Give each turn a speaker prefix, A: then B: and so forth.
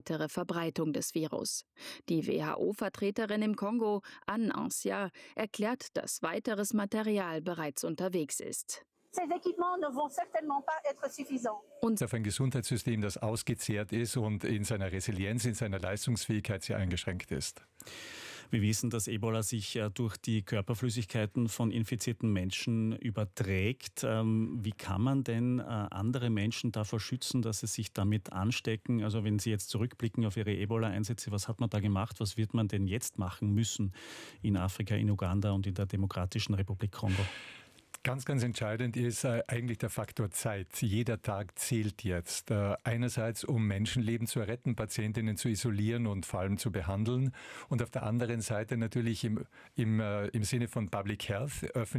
A: weitere Verbreitung des Virus. Die WHO-Vertreterin im Kongo, Anne Ancia, erklärt, dass weiteres Material bereits unterwegs ist.
B: Auf ein Gesundheitssystem, das ausgezehrt ist und in seiner Resilienz, in seiner Leistungsfähigkeit sehr eingeschränkt ist.
C: Wir wissen, dass Ebola sich durch die Körperflüssigkeiten von infizierten Menschen überträgt. Wie kann man denn andere Menschen davor schützen, dass sie sich damit anstecken? Also wenn Sie jetzt zurückblicken auf Ihre Ebola-Einsätze, was hat man da gemacht? Was wird man denn jetzt machen müssen in Afrika, in Uganda und in der Demokratischen Republik Kongo?
B: Ganz, ganz entscheidend ist eigentlich der Faktor Zeit. Jeder Tag zählt jetzt. Einerseits, um Menschenleben zu retten, Patientinnen zu isolieren und vor allem zu behandeln. Und auf der anderen Seite natürlich im Sinne von Public Health, öffentliche